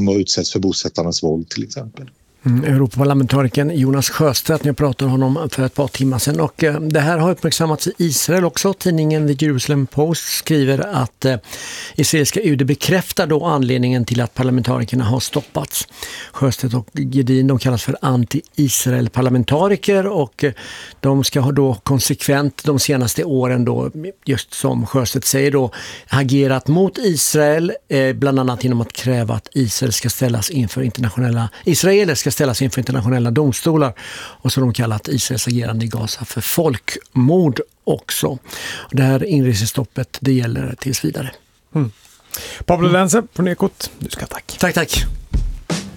och utsätts för bosättarnas våld till exempel. Europaparlamentarikern Jonas Sjöstedt, jag pratade om honom för ett par timmar sedan, och det här har uppmärksammats i Israel också. Tidningen The Jerusalem Post skriver att israeliska UD bekräftar då anledningen till att parlamentarikerna har stoppats. Sjöstedt och Gedin, de kallas för anti-Israel-parlamentariker, och de ska ha då konsekvent de senaste åren då, just som Sjöstedt säger då, agerat mot Israel, bland annat genom att kräva att Israel ska ställas inför israeler ska ställas inför internationella domstolar, och så de kallat Israels agerande i Gaza för folkmord också. Det här inresestoppet, det gäller tills vidare. Pablo Lense från Ekot, du ska tack. Tack.